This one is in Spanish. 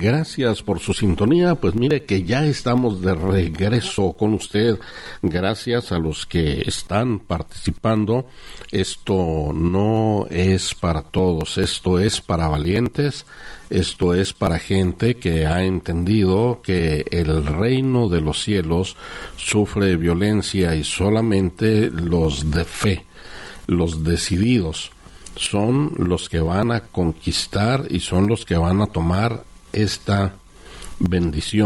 Gracias por su sintonía. Pues mire que ya estamos de regreso con usted. Gracias a los que están participando. Esto no es para todos, esto es para valientes, esto es para gente que ha entendido que el reino de los cielos sufre violencia y solamente los de fe, los decididos, son los que van a conquistar y son los que van a tomar esta bendición.